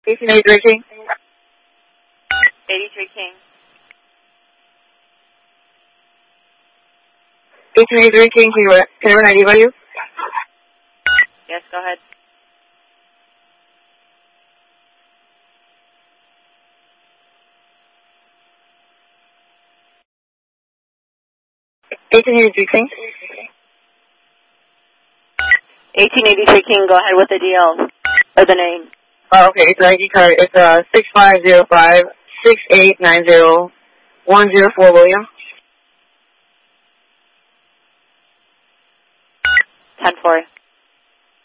1883 King. 83 King. 1883 King, can I have an ID value? Yes, go ahead. King. 1883 King, go ahead with the DL. Or the name. Oh, okay, it's an ID card. It's 6505-6890-104 William. 10-4.